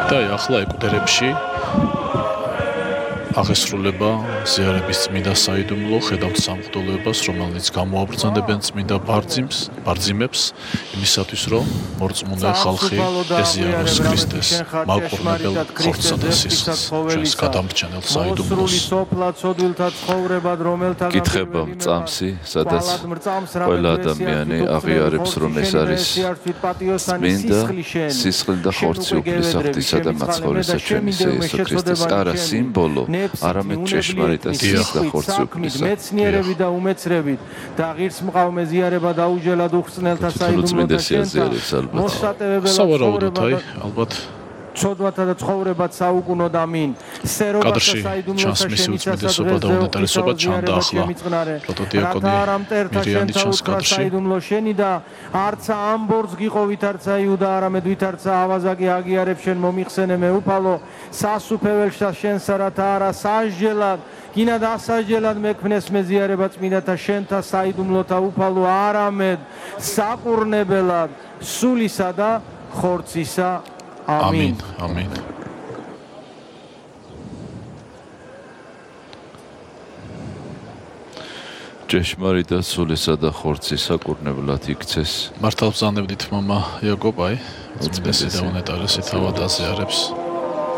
და ახლა ეკვატორებში აღესრულება ზიარების წმინდა საიდუმლო ხედავთ სამღვდელოებას, რომელიც გამოაბრძანებენ წმინდა ბარძიმებს იმისათვის, რომ მორწმუნე ხალხი ეზიაროს ქრისტეს მაკურნებელ ხორცსა და სისხლს, ჩვენს გადამრჩენელ საიდუმლოს. კითხება წამსი, სადაც ყველა ადამიანი აღიარებს, რომ ეს არის წმინდა სისხლი და ხორცი უფლის ღვთისა და მაცხოვრისა ჩვენი იესო ქრისტეს, არა სიმბოლო, არამედ ჭეშმარიტად სისხლი და ხორცი უფლისა. მეცნიერები და უმეცრებით და ღირს მყავ მეზიარება დაუჯელად უხსნელთა საიდუმლო და შენთა სავარაუდოდ ალბათ ცოდვათა და ცხოვრებად საუკუნოდ ამინ. კადრში ჩანს მისი უწმიდესობა და უნეტარესობა ჩანდა ახლა. პროტოდიაკონი მირიანი ჩანს კადრში. საიდუმლო შენი და არცა ამბორს გიყოვით არცა იუდა არამედ ვითარცა ავაზაკი აგიარებს შენ მომიხსენე მე უფალო სასუფეველშა შენსა რათა არა სასჯელად გინა დასაჯელად მექმნეს მეზიარება წმინდათა შენთა საიდუმლოთა უფალო არამედ საკურნებელად სულისა და ხორცისა. ამინ. ამინ. ჭეშმარიტ და სულისა და ხორცის საკურნებლად იქცეს. მართალ ბრძანებდით მამა იაკობ, წმინდესი და უნეტარესი თავად აზიარებს.